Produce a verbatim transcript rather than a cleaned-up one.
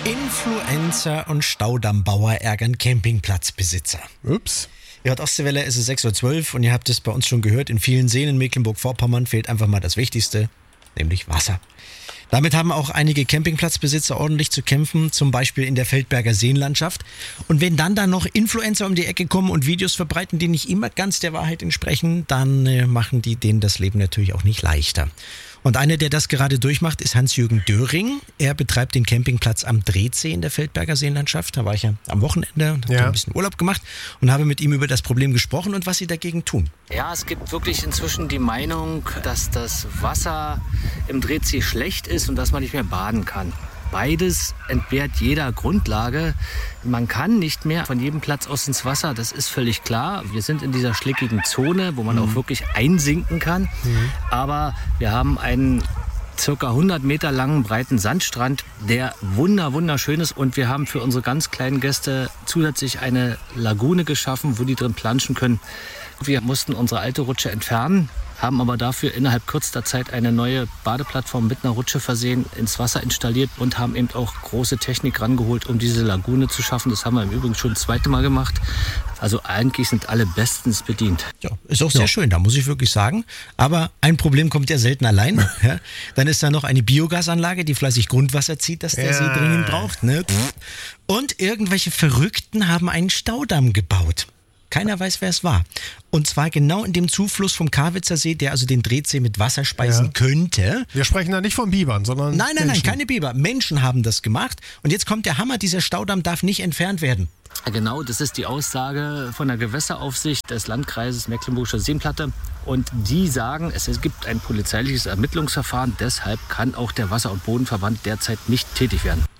Influencer und Staudammbauer ärgern Campingplatzbesitzer. Ups. Ihr hört Ostseewelle, es ist sechs Uhr zwölf und ihr habt es bei uns schon gehört, in vielen Seen in Mecklenburg-Vorpommern fehlt einfach mal das Wichtigste, nämlich Wasser. Damit haben auch einige Campingplatzbesitzer ordentlich zu kämpfen, zum Beispiel in der Feldberger Seenlandschaft. Und wenn dann da noch Influencer um die Ecke kommen und Videos verbreiten, die nicht immer ganz der Wahrheit entsprechen, dann äh, machen die denen das Leben natürlich auch nicht leichter. Und einer, der das gerade durchmacht, ist Hans-Jürgen Döring. Er betreibt den Campingplatz am Drehzeh in der Feldberger Seenlandschaft. Da war ich ja am Wochenende und habe Ja. ein bisschen Urlaub gemacht und habe mit ihm über das Problem gesprochen und was sie dagegen tun. Ja, es gibt wirklich inzwischen die Meinung, dass das Wasser im Drehzeh schlecht ist und dass man nicht mehr baden kann. Beides entbehrt jeder Grundlage. Man kann nicht mehr von jedem Platz aus ins Wasser, das ist völlig klar. Wir sind in dieser schlickigen Zone, wo man auch wirklich einsinken kann. Aber wir haben einen circa hundert Meter langen, breiten Sandstrand, der wunder, wunderschön ist. Und wir haben für unsere ganz kleinen Gäste zusätzlich eine Lagune geschaffen, wo die drin planschen können. Wir mussten unsere alte Rutsche entfernen, haben aber dafür innerhalb kürzester Zeit eine neue Badeplattform mit einer Rutsche versehen, ins Wasser installiert und haben eben auch große Technik rangeholt, um diese Lagune zu schaffen. Das haben wir im Übrigen schon das zweite Mal gemacht. Also eigentlich sind alle bestens bedient. Ja, ist auch sehr schön, da muss ich wirklich sagen. Aber ein Problem kommt ja selten allein. Ja, dann ist da noch eine Biogasanlage, die fleißig Grundwasser zieht, das der Ja. See dringend braucht. Ne? Und irgendwelche Verrückten haben einen Staudamm gebaut. Keiner weiß, wer es war. Und zwar genau in dem Zufluss vom Karwitzer See, der also den Drehzeh mit Wasser speisen Ja. könnte. Wir sprechen da nicht von Bibern, sondern Nein, nein, Menschen. nein, keine Biber. Menschen haben das gemacht. Und jetzt kommt der Hammer, dieser Staudamm darf nicht entfernt werden. Genau, das ist die Aussage von der Gewässeraufsicht des Landkreises Mecklenburgische Seenplatte. Und die sagen, es gibt ein polizeiliches Ermittlungsverfahren, deshalb kann auch der Wasser- und Bodenverband derzeit nicht tätig werden.